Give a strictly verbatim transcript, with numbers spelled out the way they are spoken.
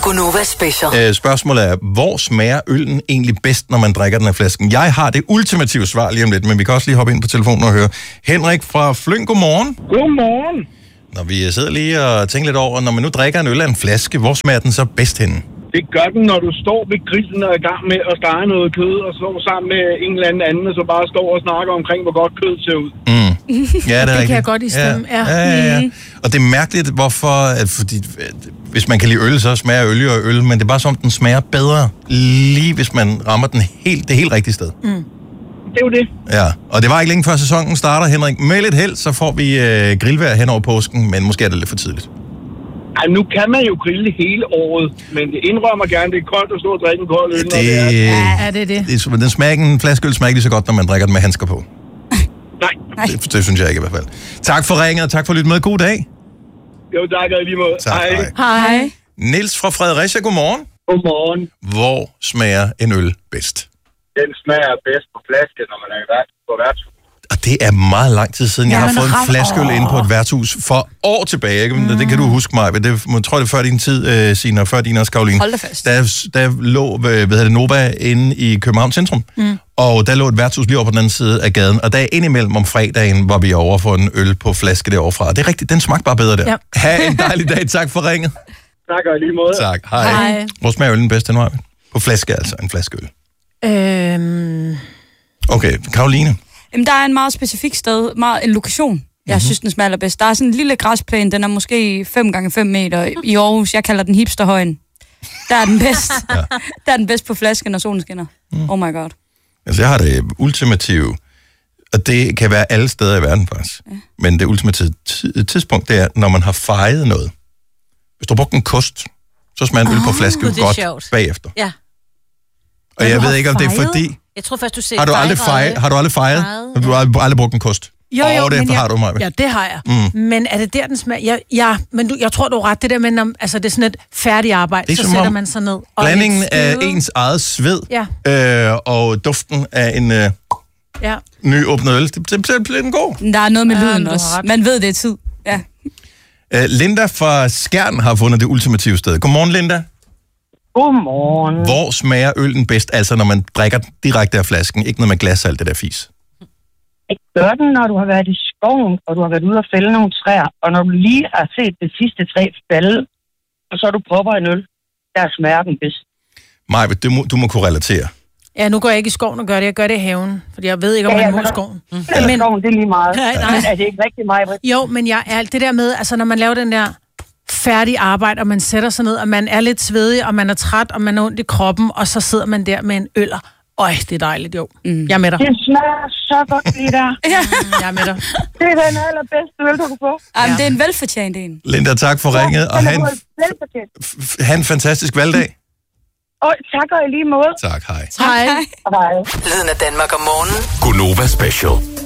Gunova Special. Øh, spørgsmålet er, hvor smager øllen egentlig bedst, når man drikker den af flasken? Jeg har det ultimative svar lige om lidt, men vi kan også lige hoppe ind på telefonen og høre. Henrik fra Fløng, godmorgen. Godmorgen. Når vi sidder lige og tænker lidt over, når man nu drikker en øl af en flaske, hvor smager den så bedst henne? Det gør den, når du står ved grillen og er i gang med at stege noget kød, og står sammen med en eller anden anden, og så bare står og snakker omkring, hvor godt kød ser ud. Mm. Ja, det, er det kan jeg godt i stemme, ja. Ja, ja, ja, ja. Og det er mærkeligt, hvorfor... At, fordi, at, hvis man kan lide øl, så smager øl og øl, men det er bare som, den smager bedre, lige hvis man rammer den helt, det helt rigtige sted. Mm. Det er jo det. Ja, og det var ikke længe før sæsonen starter, Henrik. Med lidt held, så får vi øh, grillvejr hen over påsken, men måske er det lidt for tidligt. Ej, nu kan man jo grille hele året, men det indrømmer gerne, det er koldt at stå og drikke en kold øl. Det, det er. Ja, det er det. det den smager, en flaske øl smager ikke lige så godt, når man drikker den med handsker på. Nej. Det, det synes jeg ikke i hvert fald. Tak for ringen, og tak for at lytte med. God dag. Jo, tak og lige måde. Tak, hej. Hej. Niels fra Fredericia, godmorgen. Godmorgen. Hvor smager en øl bedst? Den smager bedst på flaske, når man er på værtshus. Og det er meget lang tid siden, Ja, jeg har men fået ram- en flaskeøl inde på et værtshus for år tilbage. Ikke? Mm. Det kan du huske mig. Det, jeg tror, det er før din tid, øh, Signe, og før din også, Karoline. Hold da fast. Der, der lå, hvad hedder det, Nova inde i København Centrum. Mm. Og der lå et værtshus lige over på den anden side af gaden. Og der indimellem om fredagen var vi over for en øl på flaske derovre fra. Det er rigtigt, den smagte bare bedre der. Ja. Ha' en dejlig dag. Tak for ringet. Tak og lige måde. Tak. Hej. Hej. Hvor smager øllen bedst, den var? På flaske altså, en flaske øl. Øhm... Okay, Karoline. Jamen, der er en meget specifik sted, meget en lokation, jeg mm-hmm. synes, den smager bedst. Der er sådan en lille græsplæne, den er måske fem gange fem meter i Aarhus. Jeg kalder den hipsterhøjen. Der er den bedst. Ja. Der er den bedst på flasken, når solen skinner. Mm. Oh my god. Altså, jeg har det ultimative, og det kan være alle steder i verden faktisk. Ja. Men det ultimative t- tidspunkt, det er, når man har fejet noget. Hvis du har brugt en kost, så smager en øl på flaske det er godt sjovt. Bagefter. Ja. Og Men jeg du ved har ikke, om det er fejet? fordi... Jeg tror først, du ser Har du aldrig fejret? Har du aldrig fejret? Har du aldrig, aldrig brugt en kost? Jo, jo, oh, det men jeg, har du mig. ja, det har jeg. Mm. Men er det der, den smager? Ja, ja men du, jeg tror, du er ret. Det der med, når, altså, det er sådan et færdigt arbejde, så sætter man sig ned. Og blandingen af ens eget sved ja. øh, og duften af en øh, ja. nyåbnet øl, det, det, det bliver den god. Der er noget med Ja, lyden du også. har ret. Man ved, det er tid. Ja. Uh, Linda fra Skjern har fundet det ultimative sted. Godmorgen, Linda. Godmorgen. Hvor smager øllen bedst, altså når man drikker direkte af flasken, ikke noget med glas og alt det der fis? Jeg gør den, når du har været i skoven, og du har været ude og fælde nogle træer, og når du lige har set det sidste træ falde, og så du propper en øl, der smager den bedst. Maja, du må, du må kunne relatere. Ja, nu går jeg ikke i skoven og gør det. Jeg gør det i haven, fordi jeg ved ikke, om Ja, man ja, må i men- skoven. Mm. Men, skoven, det er lige meget. Nej, nej. Men er det ikke rigtig meget? Jo, men jeg er det der med, altså når man laver den der færdige arbejde, og man sætter sig ned, og man er lidt svedig, og man er træt, og man er ondt i kroppen, og så sidder man der med en øller. Øj, det er dejligt, jo. Mm. Jeg er med dig. Det smager så godt, det der. Ja. Jeg er med dig. Det er den allerbedste øl, du kan få. Jamen, det er en velfortjent en. Linda, tak for ringet, og Den er han, både velfortjent. f- han en fantastisk valgdag. Og tak og i lige måde. Tak, hej. Hej. Hej. Hej. Lyden af Danmark om morgenen. Gunova Special.